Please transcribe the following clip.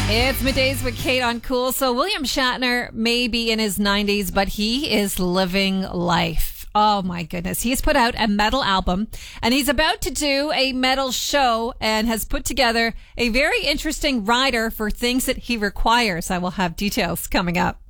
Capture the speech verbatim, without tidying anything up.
It's Middays with Kate on Cool. So William Shatner may be in his nineties, but he is living life. Oh my goodness. He's put out a metal album and he's about to do a metal show and has put together a very interesting rider for things that he requires. I will have details coming up.